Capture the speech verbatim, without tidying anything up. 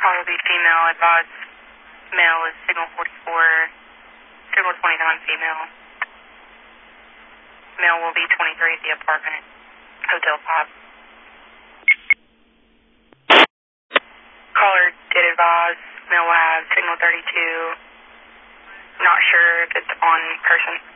Call will be female. Advise male is signal forty-four, signal twenty-nine female. Male will be twenty-three at the apartment, Hotel five. Caller did advise male will have signal thirty-two. Not sure if it's on person.